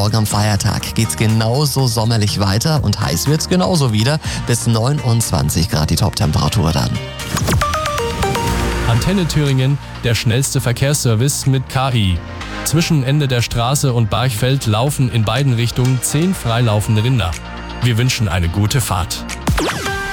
morgen am Feiertag geht's genauso sommerlich weiter und heiß wird's genauso wieder. Bis 29 Grad die Top-Temperatur dann. Antenne Thüringen, der schnellste Verkehrsservice mit KI. Zwischen Ende der Straße und Barchfeld laufen in beiden Richtungen 10 freilaufende Rinder. Wir wünschen eine gute Fahrt.